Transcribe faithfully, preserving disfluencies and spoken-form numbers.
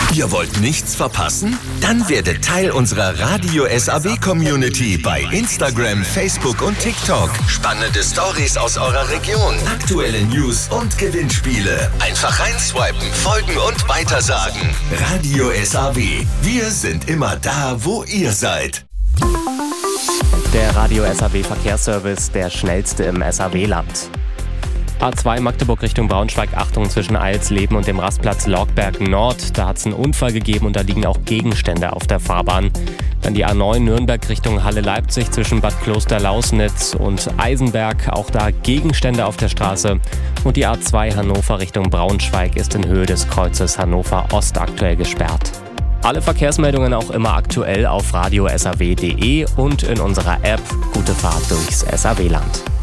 Ihr wollt nichts verpassen? Dann werdet Teil unserer Radio S A W-Community bei Instagram, Facebook und TikTok. Spannende Stories aus eurer Region, aktuelle News und Gewinnspiele. Einfach reinswipen, folgen und weitersagen. Radio S A W. Wir sind immer da, wo ihr seid. Der Radio S A W Verkehrsservice, der schnellste im S A W-Land. A zwei Magdeburg Richtung Braunschweig, Achtung zwischen Eilsleben und dem Rastplatz Lorgberg Nord. Da hat es einen Unfall gegeben und da liegen auch Gegenstände auf der Fahrbahn. Dann die A neun Nürnberg Richtung Halle-Leipzig zwischen Bad Kloster-Lausnitz und Eisenberg. Auch da Gegenstände auf der Straße. Und die A zwei Hannover Richtung Braunschweig ist in Höhe des Kreuzes Hannover Ost aktuell gesperrt. Alle Verkehrsmeldungen auch immer aktuell auf radio s a w punkt d e und in unserer App. Gute Fahrt durchs S A W-Land.